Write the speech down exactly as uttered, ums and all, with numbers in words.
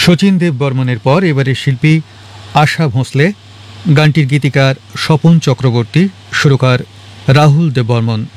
শচীন দেব বর্মনের পর এবারে শিল্পী আশা ভোঁসলে, গানটির গীতিকার স্বপন চক্রবর্তী, সুরকার রাহুল দেব বর্মন।